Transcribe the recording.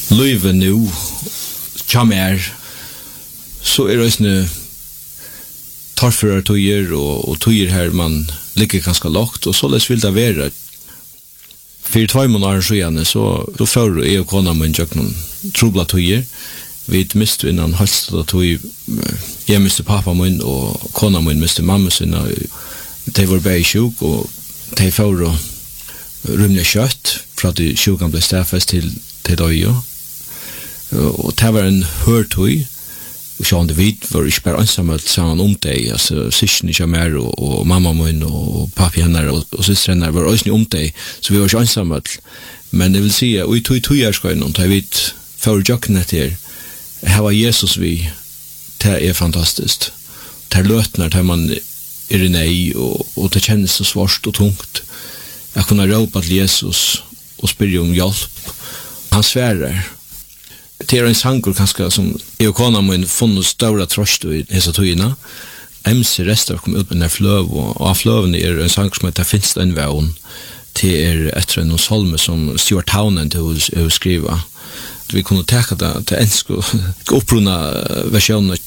Løyve nu, tjamer, så det tarfører tøyer og tøyer her man ligger ganske lagt, og så vil det være. For 2 måneder siden, så får jeg og kona min noen trobla tøyer. Vi mistet innan halvstad tøy, jeg mistet pappa min, og kona min mistet mamma sin, og de var bare sjuk, og de får rymlig kjøtt, fra de sjukan ble stedfest til døy. Og det var en hørtøy, og sånn det vidt var ikke bare ansammelt sammen om deg, altså syskene ikke mer, og mamma min, og pappi henne, og syster henne var også om deg, så vi var ikke ansammelt. Men det vil si, og i tøyerskøyene, da vi får jokken etter, her var Jesus vi, det fantastisk. Det løtner, det man i nei, og det kjennes så svart og tungt. Jeg kunne råpe til Jesus, og spørre om hjelp. Han sværer. Det en sanger kanskje som jeg og kona min funnet større trost i disse tøyene. MC Rester kom ut med denne fløv, og av fløven en sanger som heter Finns det en vevn, til etter en salme som Stuart Townend til å skrive. Vi kunne teka det til ensk og opprunna versjonen